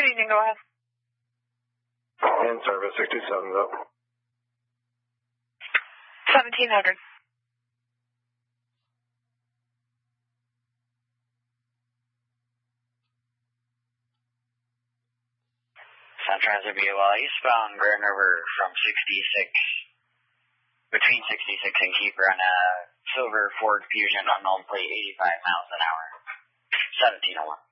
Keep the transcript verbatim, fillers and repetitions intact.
Union, go ahead. In service, sixty-seven's up. seventeen hundred. Sun Transit B O L eastbound Grand River from sixty-six, between sixty-six and Keeper on a silver Ford Fusion unknown plate, eighty-five miles an hour. seventeen oh one.